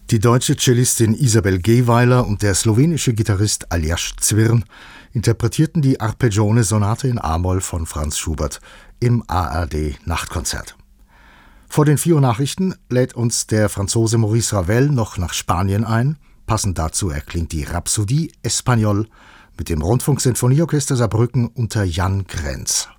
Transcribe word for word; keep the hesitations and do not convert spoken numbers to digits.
Die deutsche Cellistin Isabel Gehweiler und der slowenische Gitarrist Aljaž Cvirn interpretierten die Arpeggione-Sonate in a-Moll von Franz Schubert im A R D-Nachtkonzert. Vor den vier Uhr Nachrichten lädt uns der Franzose Maurice Ravel noch nach Spanien ein. Passend dazu erklingt die Rhapsodie Espagnole mit dem Rundfunksinfonieorchester Saarbrücken unter Jan Krenz.